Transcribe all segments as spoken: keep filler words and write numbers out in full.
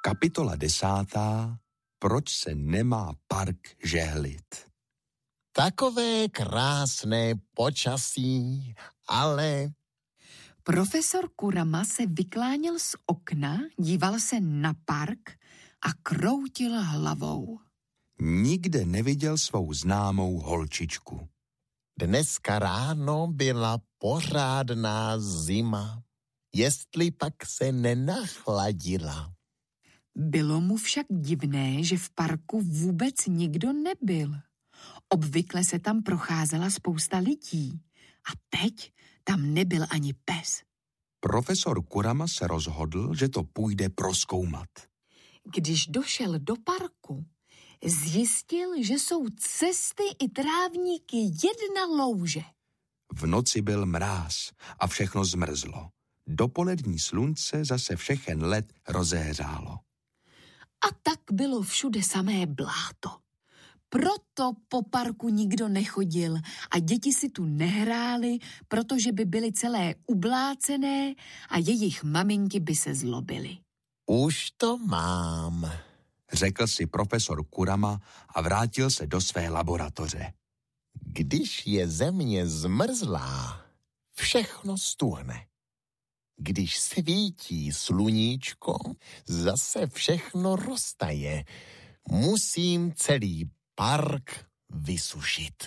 Kapitola desátá. Proč se nemá park žehlit? Takové krásné počasí, ale... Profesor Kurama se vykláněl z okna, díval se na park a kroutil hlavou. Nikde neviděl svou známou holčičku. Dneska ráno byla pořádná zima. Jestli pak se nenachladila. Bylo mu však divné, že v parku vůbec nikdo nebyl. Obvykle se tam procházela spousta lidí a teď tam nebyl ani pes. Profesor Kurama se rozhodl, že to půjde prozkoumat. Když došel do parku, zjistil, že jsou cesty i trávníky jedna louže. V noci byl mráz a všechno zmrzlo. Dopolední slunce zase všechen led rozehřálo. A tak bylo všude samé bláto. Proto po parku nikdo nechodil a děti si tu nehrály, protože by byly celé ublácené a jejich maminky by se zlobily. Už to mám, řekl si profesor Kurama a vrátil se do své laboratoře. Když je země zmrzlá, všechno stuhne. Když svítí sluníčko, zase všechno roztaje. Musím celý park vysušit.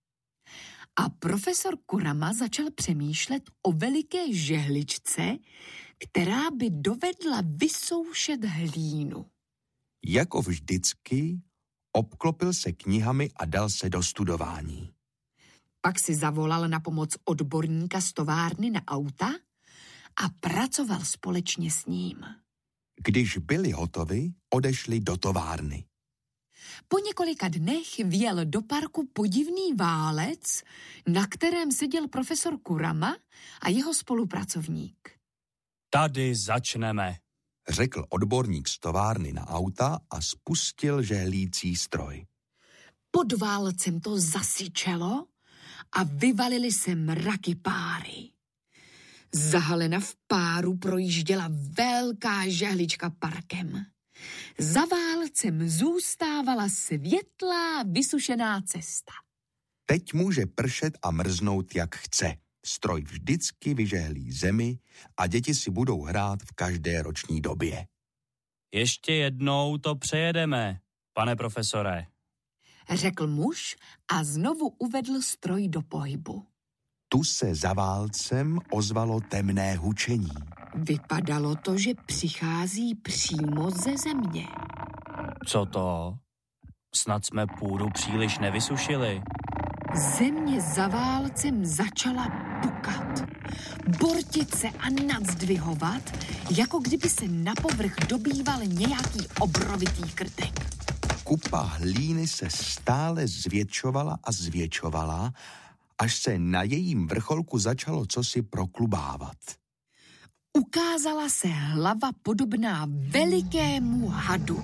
A profesor Kurama začal přemýšlet o veliké žehličce, která by dovedla vysoušet hlínu. Jako vždycky obklopil se knihami a dal se do studování. Pak si zavolal na pomoc odborníka z továrny na auta a pracoval společně s ním. Když byli hotovi, odešli do továrny. Po několika dnech vjel do parku podivný válec, na kterém seděl profesor Kurama a jeho spolupracovník. Tady začneme, řekl odborník z továrny na auta a spustil žehlící stroj. Pod válcem to zasyčelo a vyvalily se mraky páry. Zahalena v páru projížděla velká žehlička parkem. Za válcem zůstávala světlá, vysušená cesta. Teď může pršet a mrznout, jak chce. Stroj vždycky vyžehlí zemi a děti si budou hrát v každé roční době. Ještě jednou to přejedeme, pane profesore, řekl muž a znovu uvedl stroj do pohybu. Tu se za válcem ozvalo temné hučení. Vypadalo to, že přichází přímo ze země. Co to? Snad jsme půdu příliš nevysušili. Země za válcem začala pukat, bortit se a nadzdvihovat, jako kdyby se na povrch dobýval nějaký obrovitý krtek. Kupa hlíny se stále zvětšovala a zvětšovala, až se na jejím vrcholku začalo cosi proklubávat. Ukázala se hlava podobná velikému hadu.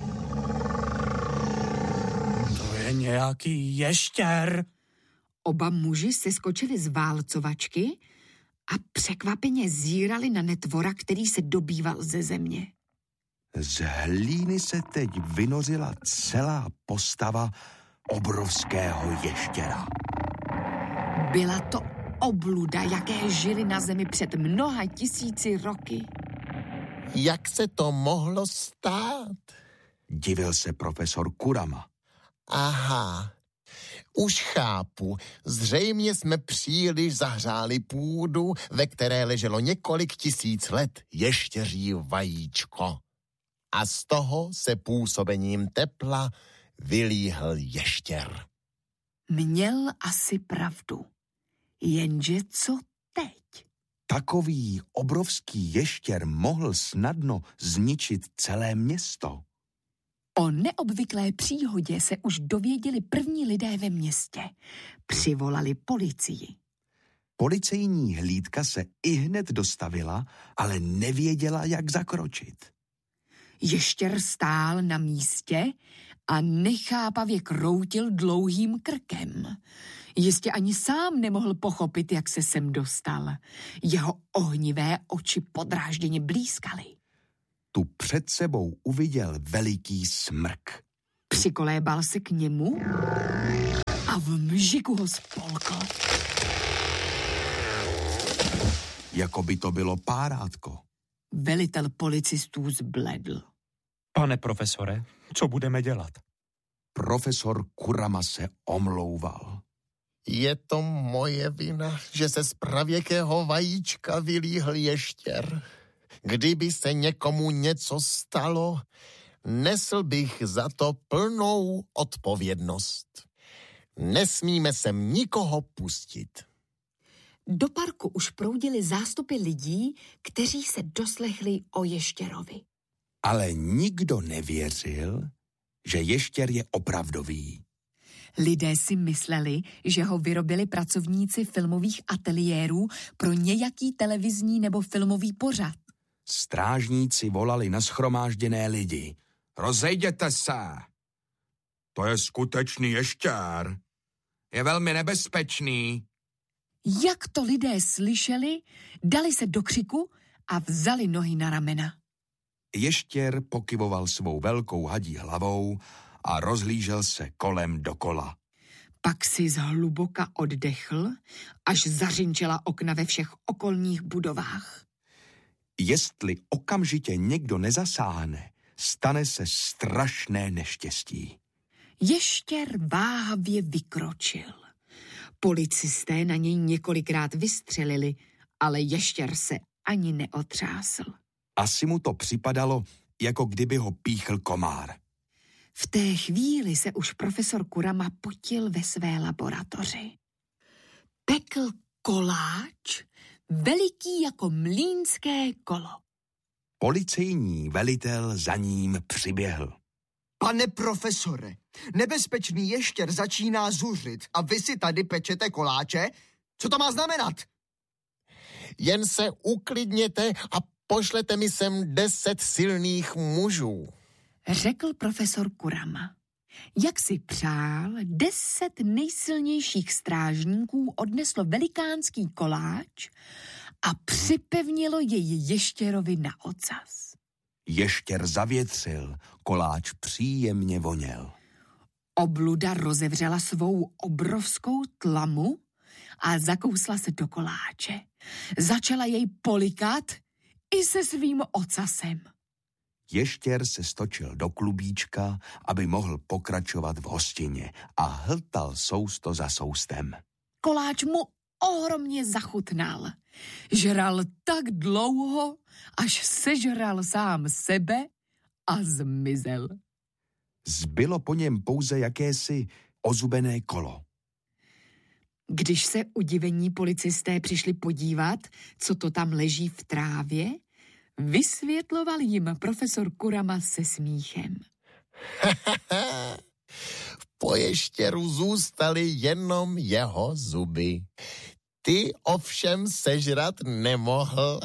To je nějaký ještěr. Oba muži se skočili z válcovačky a překvapeně zírali na netvora, který se dobýval ze země. Z hlíny se teď vynořila celá postava obrovského ještěra. Byla to obluda, jaké žili na zemi před mnoha tisíci roky. Jak se to mohlo stát? Divil se profesor Kurama. Aha, už chápu. Zřejmě jsme příliš zahřáli půdu, ve které leželo několik tisíc let ještěří vajíčko. A z toho se působením tepla vylíhl ještěr. Měl asi pravdu. Jenže co teď? Takový obrovský ještěr mohl snadno zničit celé město. O neobvyklé příhodě se už dověděli první lidé ve městě. Přivolali policii. Policejní hlídka se ihned dostavila, ale nevěděla, jak zakročit. Ještěr stál na místě a nechápavě kroutil dlouhým krkem. Jistě ani sám nemohl pochopit, jak se sem dostal. Jeho ohnivé oči podrážděně blýskaly. tu před sebou uviděl veliký smrk. Přikolébal se k němu a v mžiku ho spolkl. Jako by to bylo párátko. Velitel policistů zbledl. Pane profesore, co budeme dělat? Profesor Kurama se omlouval. Je to moje vina, že se z pravěkého vajíčka vylíhl ještěr. Kdyby se někomu něco stalo, nesl bych za to plnou odpovědnost. Nesmíme sem nikoho pustit. Do parku už proudily zástupy lidí, kteří se doslechli o ještěrovi. Ale nikdo nevěřil, že ještěr je opravdový. Lidé si mysleli, že ho vyrobili pracovníci filmových ateliérů pro nějaký televizní nebo filmový pořad. Strážníci volali na shromážděné lidi. Rozejděte se! To je skutečný ještěr. Je velmi nebezpečný. Jak to lidé slyšeli, dali se do křiku a vzali nohy na ramena. Ještěr pokyvoval svou velkou hadí hlavou a rozhlížel se kolem dokola. Pak si zhluboka oddechl, až zařinčela okna ve všech okolních budovách. Jestli okamžitě někdo nezasáhne, stane se strašné neštěstí. Ještěr váhavě vykročil. Policisté na něj několikrát vystřelili, ale ještěr se ani neotřásl. Asi mu to připadalo, jako kdyby ho píchl komár. V té chvíli se už profesor Kurama potil ve své laboratoři. Pekl koláč, veliký jako mlýnské kolo. Policejní velitel za ním přiběhl. Pane profesore, nebezpečný ještěr začíná zuřit a vy si tady pečete koláče? Co to má znamenat? Jen se uklidněte a pošlete mi sem deset silných mužů. Řekl profesor Kurama. Jak si přál, deset nejsilnějších strážníků odneslo velikánský koláč a připevnilo jej ještěrovi na ocas. Ještěr zavětřil, koláč příjemně voněl. Obluda rozevřela svou obrovskou tlamu a zakousla se do koláče. Začala jej polikat i se svým ocasem. Ještěr se stočil do klubíčka, aby mohl pokračovat v hostině a hltal sousto za soustem. Koláč mu ohromně zachutnal. Žral tak dlouho, až sežral sám sebe a zmizel. Zbylo po něm pouze jakési ozubené kolo. Když se udivení policisté přišli podívat, co to tam leží v trávě, vysvětloval jim profesor Kurama se smíchem. Po ještěru zůstaly jenom jeho zuby. Ty ovšem sežrat nemohl.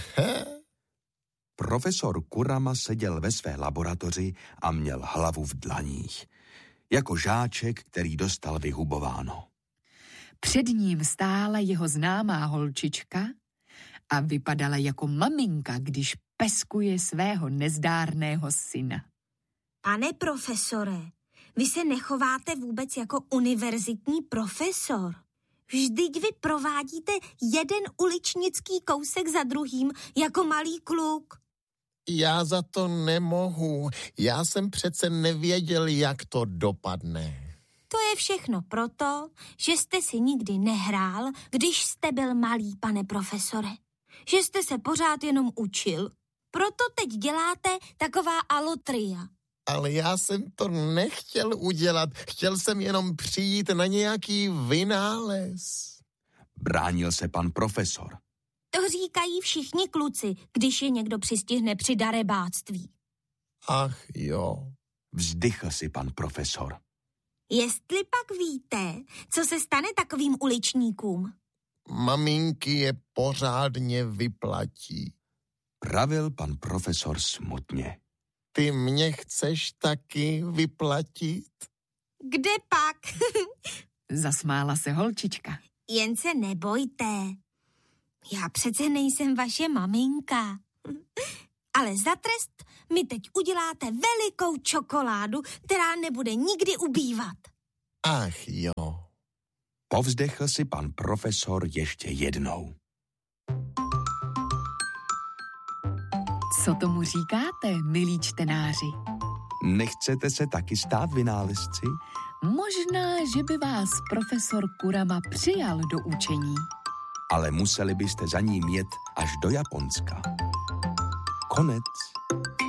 Profesor Kurama seděl ve své laboratoři a měl hlavu v dlaních. Jako žáček, který dostal vyhubováno. Před ním stála jeho známá holčička a vypadala jako maminka, když peskuje svého nezdárného syna. Pane profesore, vy se nechováte vůbec jako univerzitní profesor. Vždyť vy provádíte jeden uličnický kousek za druhým jako malý kluk. Já za to nemohu. Já jsem přece nevěděl, jak to dopadne. To je všechno proto, že jste si nikdy nehrál, když jste byl malý, pane profesore. Že jste se pořád jenom učil. Proto teď děláte taková alotria. Ale já jsem to nechtěl udělat. Chtěl jsem jenom přijít na nějaký vynález. Bránil se pan profesor. To říkají všichni kluci, když je někdo přistihne při darebáctví. Ach jo. Vzdychl si pan profesor. Jestli pak víte, co se stane takovým uličníkům? Maminky je pořádně vyplatí. Pravil pan profesor smutně. Ty mě chceš taky vyplatit? Kde pak? Zasmála se holčička. Jen se nebojte. Já přece nejsem vaše maminka. Ale za trest mi teď uděláte velikou čokoládu, která nebude nikdy ubývat. Ach jo. Povzdechl si pan profesor ještě jednou. Co tomu říkáte, milí čtenáři? Nechcete se taky stát vynálezci? Možná, že by vás profesor Kurama přijal do učení. Ale museli byste za ním jet až do Japonska. Konec.